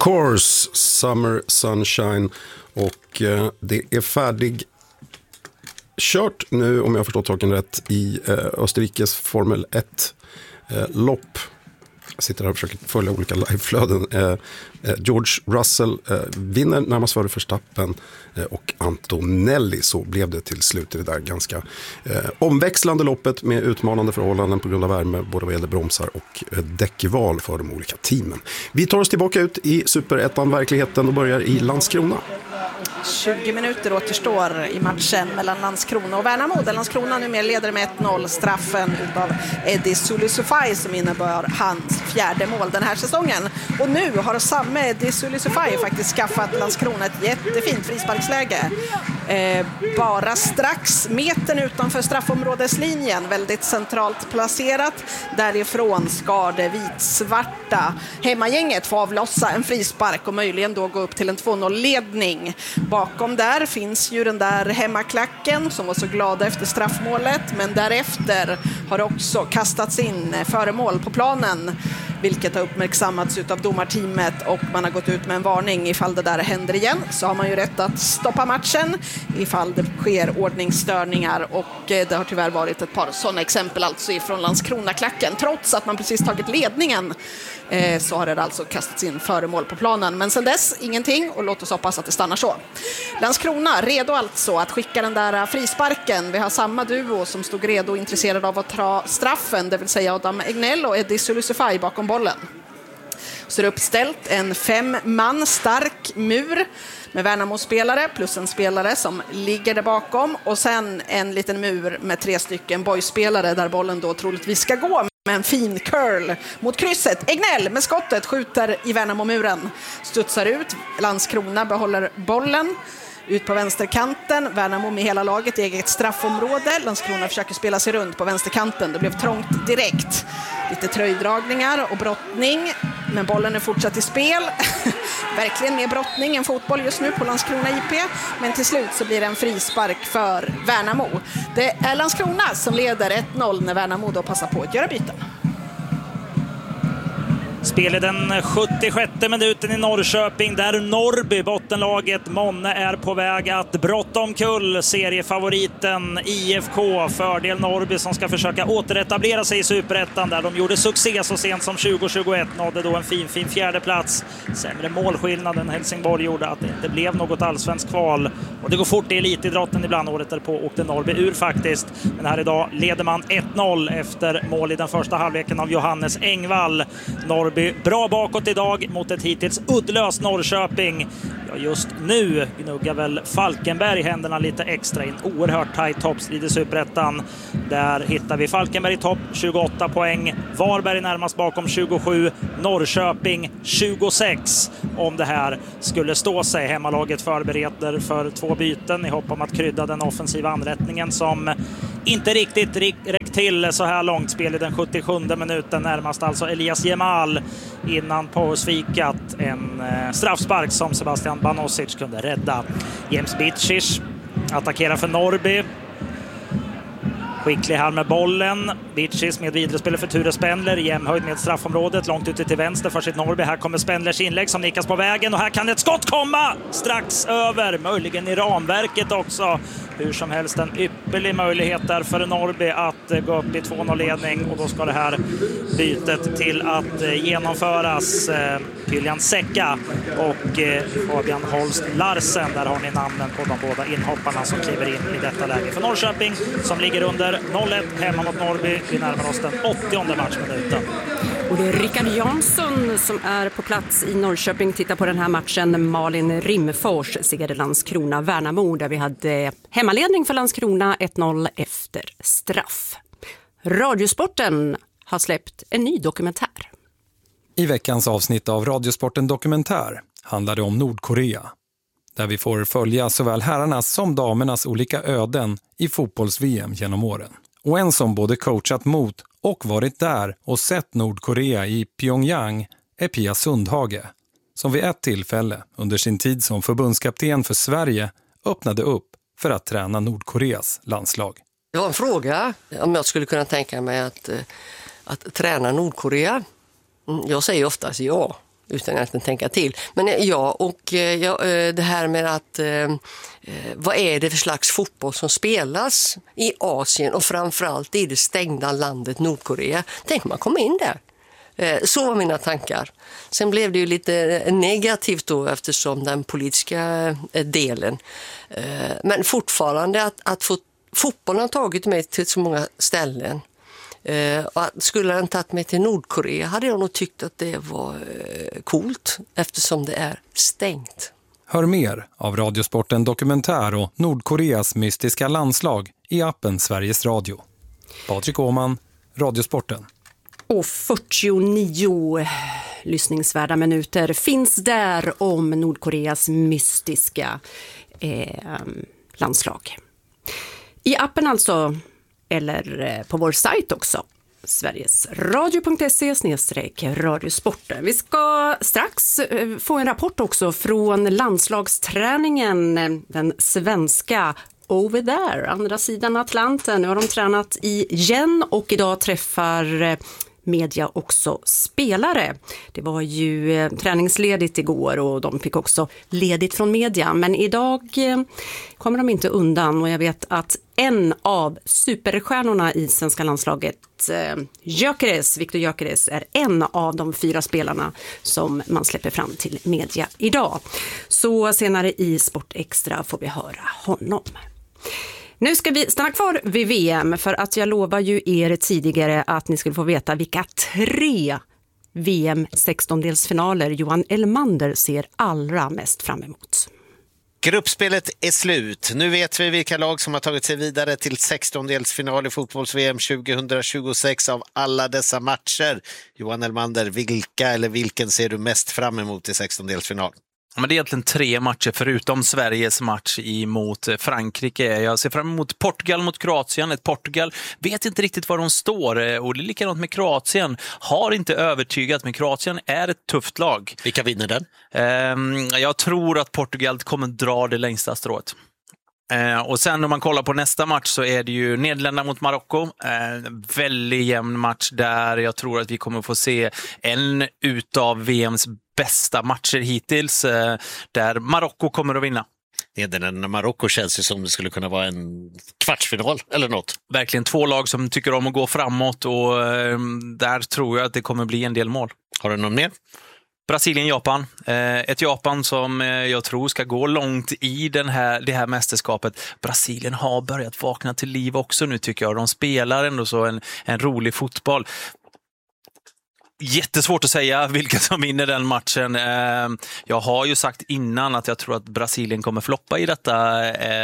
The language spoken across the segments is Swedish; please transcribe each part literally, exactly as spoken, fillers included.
Course, Summer Sunshine, och eh, det är färdig kört nu, om jag har förstått saken rätt, i eh, Österrikes Formel ett-lopp. Jag sitter här och försöker följa olika liveflöden. Eh, eh, George Russell eh, vinner närmast före Verstappen eh, och Antonelli, så blev det till slut i det där ganska eh, omväxlande loppet med utmanande förhållanden på grund av värme, både vad gäller bromsar och eh, däckval för de olika teamen. Vi tar oss tillbaka ut i Superettan-verkligheten och börjar i Landskrona. tjugo minuter återstår i matchen mellan Landskrona och Värnamo. Landskrona numera leder med ett noll, straffen utav Eddie Sulisufaj som innebär hans fjärde mål den här säsongen. Och nu har samma Eddie Sulisufaj faktiskt skaffat Landskrona ett jättefint frisparksläge. Eh, bara strax metern utanför straffområdeslinjen, väldigt centralt placerat. Därifrån ska det vitsvarta hemmagänget få avlossa en frispark och möjligen då gå upp till en två noll-ledning. Bakom där finns ju den där hemmaklacken som var så glada efter straffmålet, men därefter har det också kastats in föremål på planen, vilket har uppmärksammats av domarteamet, och man har gått ut med en varning. Ifall det där händer igen så har man ju rätt att stoppa matchen ifall det sker ordningsstörningar, och det har tyvärr varit ett par sådana exempel alltså ifrån Landskrona-klacken. Trots att man precis tagit ledningen så har det alltså kastats in föremål på planen, men sen dess ingenting, och låt oss hoppas att det stannar så. Landskrona redo alltså att skicka den där frisparken. Vi har samma duo som stod redo och intresserad av att ta straffen, det vill säga Adam Egnell och Eddie Sulisufaj bakom bollen. Så det är uppställt en fem man stark mur med Värnamo-spelare plus en spelare som ligger där bakom, och sen en liten mur med tre stycken boyspelare där bollen då troligtvis ska gå med en fin curl mot krysset. Egnell med skottet skjuter i Värnamo-muren, studsar ut, Landskrona behåller bollen ut på vänsterkanten, Värnamo med hela laget i eget straffområde. Landskrona försöker spela sig runt på vänsterkanten, det blev trångt direkt. Lite tröjdragningar och brottning, men bollen är fortsatt i spel. Verkligen mer brottning än fotboll just nu på Landskrona I P, men till slut så blir det en frispark för Värnamo. Det är Landskrona som leder ett noll när Värnamo då passar på att göra byten. Spel i den sjuttiosjätte minuten i Norrköping, där Norrby, bottenlaget Monne, är på väg att brotta omkull seriefavoriten I F K. Fördel Norrby som ska försöka återetablera sig i Superettan, där de gjorde succé så sent som tjugo tjugoett, nådde då en fin, fin fjärde plats. Sämre målskillnaden Helsingborg gjorde att det inte blev något allsvensk kval. Och det går fort i elitidrotten ibland. Året därpå åkte Norrby ur faktiskt. Men här idag leder man ett noll efter mål i den första halvleken av Johannes Engvall. Norrby bra bakåt idag mot ett hittills uddlöst Norrköping. Ja, just nu gnuggar väl Falkenberg händerna lite extra i en oerhört tajt toppstrid i Superettan. Där hittar vi Falkenberg i topp, tjugoåtta poäng. Varberg närmast bakom, tjugosju. Norrköping tjugosex. Om det här skulle stå sig. Hemmalaget förbereder för två byten i hopp om att krydda den offensiva anrättningen som inte riktigt räckt till så här långt. Spel i den sjuttiosjunde minuten, närmast alltså Elias Jemal innan pausvikat en straffspark som Sebastian Banosic kunde rädda. James Bitchis attackerar för Norrby. Skicklig här med bollen. Bitchis med vidarespelare för Ture Spendler. Jämnhöjd med straffområdet. Långt ute till vänster för sitt Norrby. Här kommer Spendlers inlägg som nickas på vägen. Och här kan ett skott komma strax över. Möjligen i ramverket också. Hur som helst en ypperlig möjlighet där för Norrby att gå upp i två noll-ledning. Och då ska det här bytet till att genomföras. Pyljan Säcka och Fabian Holst Larsen. Där har ni namnen på de båda inhopparna som kliver in i detta läge för Norrköping, som ligger under noll ett hemma mot Norrby. Vi närmar oss den åttionde matchminuten. Och det är Rickard Jansson som är på plats i Norrköping. Titta på den här matchen. Malin Rimfors segrade Landskrona Värnamo, där vi hade hemmaledning för Landskrona ett noll efter straff. Radiosporten har släppt en ny dokumentär. I veckans avsnitt av Radiosporten Dokumentär handlar det om Nordkorea, där vi får följa såväl herrarnas som damernas olika öden i fotbolls-V M genom åren. Och en som både coachat mot och varit där och sett Nordkorea i Pyongyang är Pia Sundhage, som vid ett tillfälle under sin tid som förbundskapten för Sverige öppnade upp för att träna Nordkoreas landslag. Jag har en fråga om jag skulle kunna tänka mig att, att träna Nordkorea. Jag säger oftast ja. utan att tänka till. Men ja, och ja, det här med att eh, vad är det för slags fotboll som spelas i Asien och framförallt i det stängda landet Nordkorea. Tänk man komma in där. Så var mina tankar. Sen blev det ju lite negativt då eftersom den politiska delen. Men fortfarande att, att få fotbollen har tagit mig till så många ställen. Skulle den tagit mig till Nordkorea hade jag nog tyckt att det var coolt eftersom det är stängt. Hör mer av Radiosporten Dokumentär och Nordkoreas mystiska landslag i appen Sveriges Radio. Patrik Åhman, Radiosporten. Och fyrtionio lyssningsvärda minuter finns där om Nordkoreas mystiska eh, landslag. I appen alltså, eller på vår sajt också, sverigesradio punkt se snedstreck radiosporten. Vi ska strax få en rapport också från landslagsträningen, den svenska over there, andra sidan Atlanten. Nu har de tränat igen och idag träffar media också spelare. Det var ju eh, träningsledigt igår och de fick också ledigt från media. Men idag eh, kommer de inte undan och jag vet att en av superstjärnorna i svenska landslaget, eh, Gyökeres, Viktor Gyökeres, är en av de fyra spelarna som man släpper fram till media idag. Så senare i Sport Extra får vi höra honom. Nu ska vi stanna kvar vid V M för att jag lovar ju er tidigare att ni skulle få veta vilka tre V M sextondelsfinaler Johan Elmander ser allra mest fram emot. Gruppspelet är slut. Nu vet vi vilka lag som har tagit sig vidare till sextondelsfinal i fotbolls-V M tjugohundratjugosex av alla dessa matcher. Johan Elmander, vilka eller vilken ser du mest fram emot i sextondelsfinal? Men det är egentligen tre matcher förutom Sveriges match mot Frankrike. Jag ser fram emot Portugal mot Kroatien. Ett Portugal vet inte riktigt var de står och det är likadant med Kroatien. Har inte övertygat, men Kroatien är ett tufft lag. Vilka vinner den? Jag tror att Portugal kommer dra det längsta strået. Eh, och sen om man kollar på nästa match så är det ju Nederländerna mot Marocko. Eh, väldigt jämn match där. Jag tror att vi kommer få se en utav V M:s bästa matcher hittills eh, där Marocko kommer att vinna. Nederländerna Marocko känns ju som det skulle kunna vara en kvartsfinal eller något. Verkligen två lag som tycker om att gå framåt och eh, där tror jag att det kommer bli en del mål. Har du någon mer? Brasilien-Japan. Ett Japan som jag tror ska gå långt i den här, det här mästerskapet. Brasilien har börjat vakna till liv också nu tycker jag. De spelar ändå så en, en rolig fotboll. Jättesvårt att säga vilka som vinner den matchen. Jag har ju sagt innan att jag tror att Brasilien kommer floppa i detta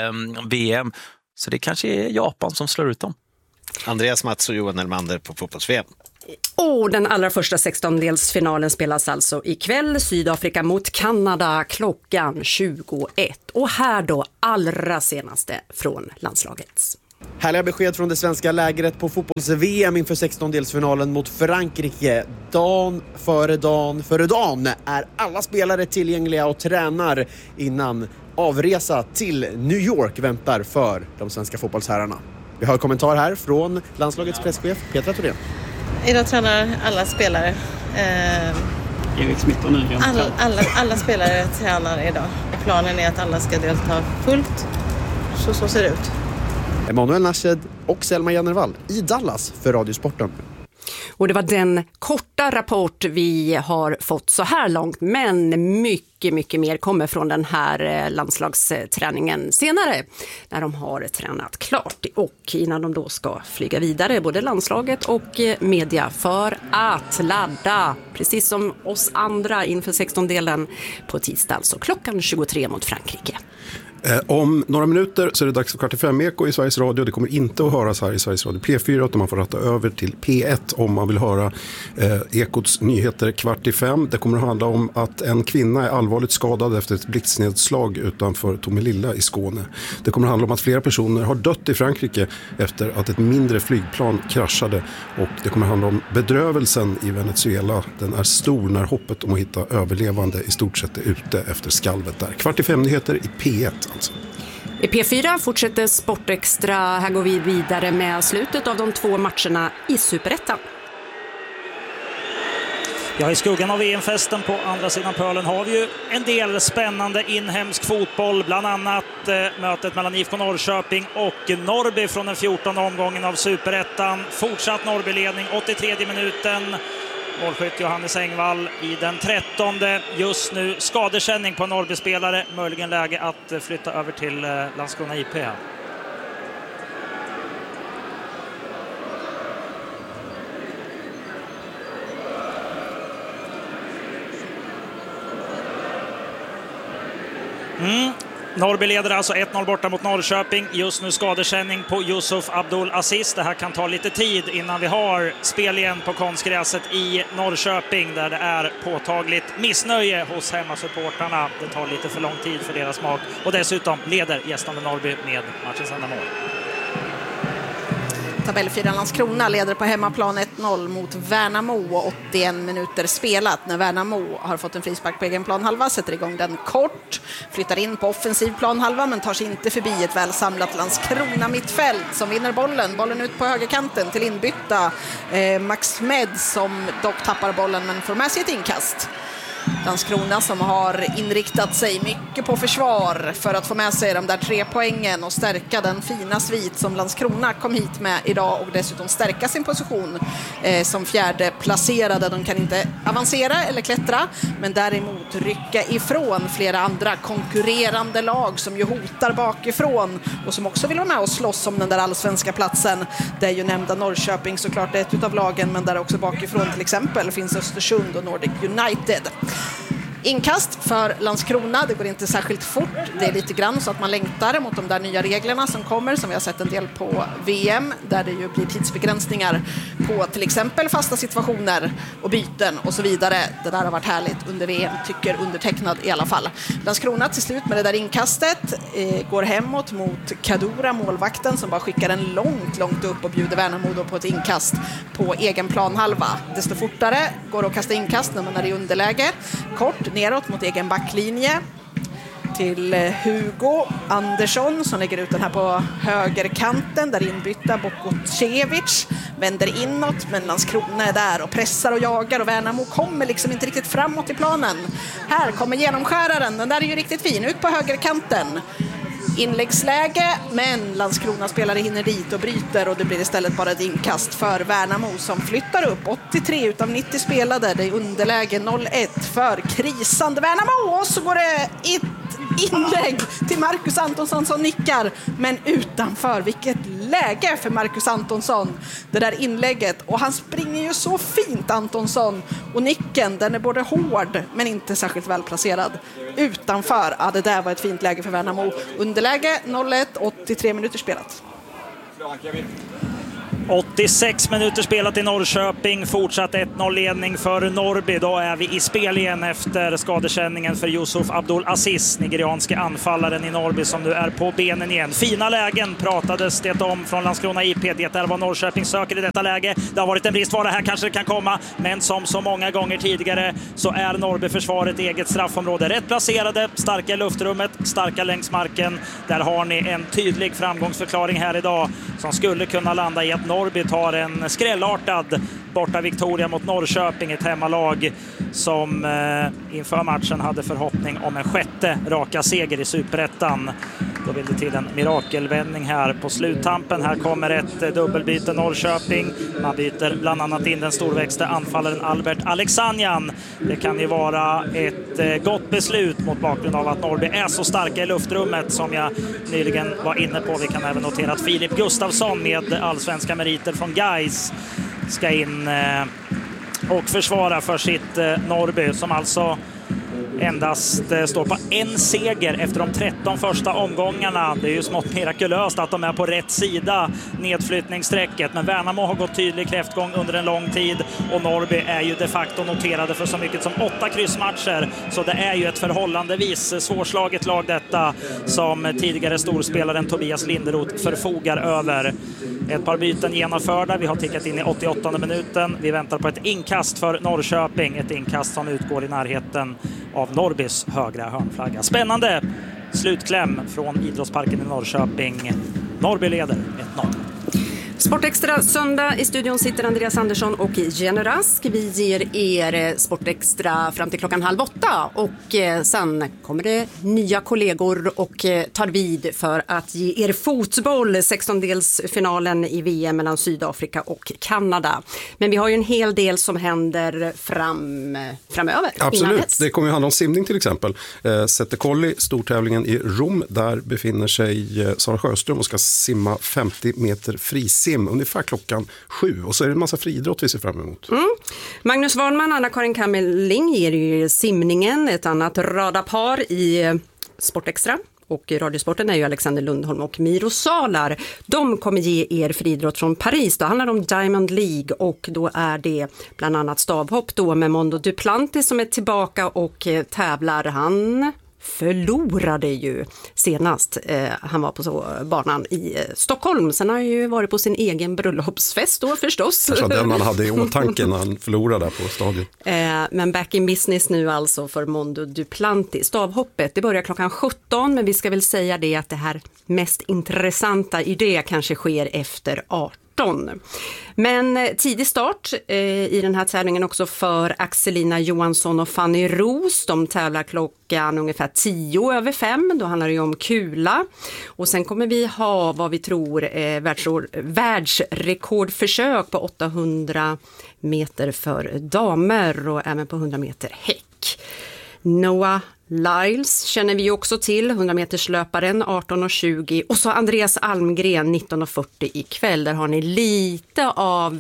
V M. Så det kanske är Japan som slår ut dem. Andreas Mats och Johan Elmander på fotbolls-V M. Och den allra första sextondelsfinalen spelas alltså ikväll. Sydafrika mot Kanada klockan tjugoett. Och här då allra senaste från landslaget. Härliga besked från det svenska lägret på fotbolls-V M inför sextondelsfinalen mot Frankrike. Dan före dan före dan är alla spelare tillgängliga och tränar innan avresa till New York väntar för de svenska fotbollsherrarna. Vi har en kommentar här från landslagets presschef Petra Thorén. Idag tränar alla spelare. Eh, Erik Smith och Nygren. Alla, alla, alla spelare tränar idag. Och planen är att alla ska delta fullt. Så, så ser det ut. Emanuel Nashed och Selma Jannervall i Dallas för Radiosporten. Och det var den korta rapport vi har fått så här långt. Men mycket, mycket mer kommer från den här landslagsträningen senare. När de har tränat klart och innan de då ska flyga vidare. Både landslaget och media för att ladda. Precis som oss andra inför sextondelen på tisdag. Alltså klockan tjugotre mot Frankrike. Eh, om några minuter så är det dags för Kvart i fem Eko i Sveriges Radio. Det kommer inte att höras här i Sveriges Radio P fyra utan man får ratta över till P ett om man vill höra eh, Ekots nyheter Kvart i fem. Det kommer att handla om att en kvinna är allvarligt skadad efter ett blixtnedslag utanför Tomelilla i Skåne. Det kommer att handla om att flera personer har dött i Frankrike efter att ett mindre flygplan kraschade. Och det kommer att handla om bedrövelsen i Venezuela. Den är stor när hoppet om att hitta överlevande i stort sett är ute efter skalvet där. Kvart i fem nyheter i P ett. Alltså. I P fyra fortsätter Sport Extra. Här går vi vidare med slutet av de två matcherna i Superettan. Ja, i skuggan av V M-festen på andra sidan pölen har vi ju en del spännande inhemsk fotboll. Bland annat eh, mötet mellan I F K Norrköping och Norrby från den fjortonde omgången av Superettan. Fortsatt Norrby-ledning, åttiotredje minuten. Målskytt Johannes Engvall i den trettonde. Just nu skadekänning på Norrby-spelare. Möjligen läge att flytta över till eh, Landskrona I P. Mm. Norrby leder alltså ett noll borta mot Norrköping. Just nu skadekänning på Yusuf Abdul Aziz. Det här kan ta lite tid innan vi har spel igen på konstgräset i Norrköping, där det är påtagligt missnöje hos hemmasupportarna. Det tar lite för lång tid för deras smak. Och dessutom leder gästande Norrby med matchens enda mål. Tabellfyran Landskrona leder på hemmaplan ett noll mot Värnamo och åttioen minuter spelat när Värnamo har fått en frispark på egen planhalva, sätter igång den kort, flyttar in på offensiv planhalva men tar sig inte förbi ett välsamlat Landskrona mittfält som vinner bollen. Bollen ut på högerkanten till inbytta eh, Max Med som dock tappar bollen men får med sig ett inkast. Landskrona som har inriktat sig mycket på försvar för att få med sig de där tre poängen och stärka den fina svit som Landskrona kom hit med idag och dessutom stärka sin position eh, som fjärde placerade. De kan inte avancera eller klättra men däremot rycka ifrån flera andra konkurrerande lag som ju hotar bakifrån och som också vill vara med och slåss om den där allsvenska platsen. Det är ju nämnda Norrköping såklart ett utav lagen, men där också bakifrån till exempel finns Östersund och Nordic United. Inkast för Landskrona, det går inte särskilt fort. Det är lite grann så att man längtar mot de där nya reglerna som kommer, som vi har sett en del på V M, där det ju blir tidsbegränsningar på till exempel fasta situationer och byten och så vidare. Det där har varit härligt under V M, tycker undertecknad i alla fall. Landskrona till slut med det där inkastet eh, går hemåt mot Kadura, målvakten, som bara skickar en långt, långt upp och bjuder Värnamo på ett inkast på egen planhalva. Desto fortare går det att kasta inkast när man är i underläge. Kort neråt mot egen backlinje till Hugo Andersson som lägger ut den här på högerkanten, där inbytta Bokocevic vänder inåt, men Landskrona är där och pressar och jagar och Värnamo kommer liksom inte riktigt framåt i planen. Här kommer genomskäraren, den där är ju riktigt fin, ut på högerkanten. Inläggsläge, men Landskrona spelare hinner dit och bryter och det blir istället bara ett inkast för Värnamo som flyttar upp. åttiotre utav nittio spelade, det är underläge noll ett för krisande Värnamo, och så går det ett inlägg till Marcus Antonsson som nickar, men utanför. Vilket läge för Marcus Antonsson, det där inlägget, och han springer ju så fint, Antonsson, och nicken, den är både hård men inte särskilt välplacerad utanför. Ja, det där var ett fint läge för Värnamo. Underläge noll ett, åttiotre minuter spelat. åttiosex minuter spelat i Norrköping, fortsatt ett noll-ledning för Norrby. Då är vi i spel igen efter skadekänningen för Yusuf Abdul Aziz, nigerianska anfallaren i Norrby som nu är på benen igen. Fina lägen pratades det om från Landskrona I P. Det är vad Norrköping söker i detta läge. Det har varit en bristvara, här kanske det kan komma, men som så många gånger tidigare så är Norrby försvaret eget straffområde. Rätt placerade, starka i luftrummet, starka längs marken. Där har ni en tydlig framgångsförklaring här idag som skulle kunna landa i att Norrby tar en skrällartad borta Victoria mot Norrköping, ett hemmalag som eh, inför matchen hade förhoppning om en sjätte raka seger i Superettan. Då vill det till en mirakelvändning här på sluttampen. Här kommer ett eh, dubbelbyte Norrköping. Man byter bland annat in den storväxte anfallaren Albert Alexanjan. Det kan ju vara ett eh, gott beslut mot bakgrund av att Norrby är så starka i luftrummet som jag nyligen var inne på. Vi kan även notera att Filip Gustafsson med allsvenska meriter från Gais ska in eh, och försvara för sitt eh, Norrby, som alltså endast eh, står på en seger efter de tretton första omgångarna. Det är ju smått mirakulöst att de är på rätt sida nedflyttningssträcket, men Värnamo har gått tydlig kräftgång under en lång tid och Norrby är ju de facto noterade för så mycket som åtta kryssmatcher, så det är ju ett förhållandevis svårslaget lag detta som tidigare storspelaren Tobias Linderoth förfogar över. Ett par byten genomförda, vi har tickat in i åttioåttonde minuten. Vi väntar på ett inkast för Norrköping, ett inkast som utgår i närheten av Norrbys högra hörnflagga. Spännande slutkläm från idrottsparken i Norrköping. Norrby leder ett noll. Sportextra söndag. I studion sitter Andreas Andersson och Jenny Rask. Vi ger er Sportextra fram till klockan halv åtta. Och sen kommer det nya kollegor och tar vid för att ge er fotboll. sextondelsfinalen i V M mellan Sydafrika och Kanada. Men vi har ju en hel del som händer fram, framöver. Absolut, det kommer ju handla om simning till exempel. Eh, Settekolli, stortävlingen i Rom. Där befinner sig eh, Sara Sjöström och ska simma femtio meter frisim ungefär klockan sju. Och så är det en massa friidrott vi ser fram emot. Mm. Magnus Wahlman, Anna-Karin Kammeling ger ju simningen. Ett annat radarpar i Sportextra. Och Radiosporten är ju Alexander Lundholm och Miro Salar. De kommer ge er friidrott från Paris. Då handlar det om Diamond League och då är det bland annat stavhopp då med Mondo Duplantis som är tillbaka och tävlar. Han förlorade ju senast eh, han var på så banan i eh, Stockholm. Sen har han ju varit på sin egen bröllopsfest då förstås. Kanske den man hade i åtanke när han förlorade på stadion. Eh, men back in business nu alltså för Mondo Duplantis. Stavhoppet, det börjar klockan sjutton, men vi ska väl säga det att det här mest intressanta i det kanske sker efter arton. Men tidig start eh, i den här tävlingen också för Axelina Johansson och Fanny Roos. De tävlar klockan ungefär tio över fem. Då handlar det ju om kula. Och sen kommer vi ha vad vi tror eh, världsår, världsrekordförsök på åttahundra meter för damer och även på hundra meter häck. Noah Lyles känner vi också till, hundra meters löparen arton och tjugo, och så Andreas Almgren nitton och fyrtio ikväll. Där har ni lite av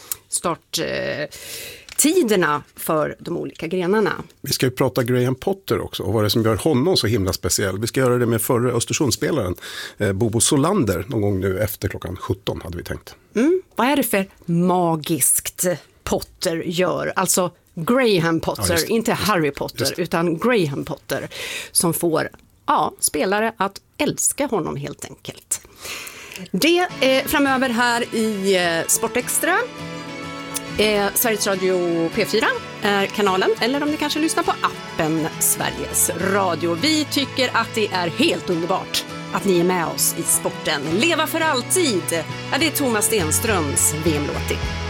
starttiderna för de olika grenarna. Vi ska ju prata Graham Potter också och vad det är som gör honom så himla speciell. Vi ska göra det med förre Östersundsspelaren eh, Bobo Solander någon gång nu efter klockan sjutton hade vi tänkt. Mm, vad är det för magiskt Potter gör? Alltså Graham Potter, ja, inte Harry Potter utan Graham Potter som får ja, spelare att älska honom helt enkelt. Det är framöver här i eh, Sportextra. Eh, Sveriges Radio P fyra är kanalen, eller om ni kanske lyssnar på appen Sveriges Radio. Vi tycker att det är helt underbart att ni är med oss i sporten. Leva för alltid! Ja, det är Thomas Stenströms V M-låt.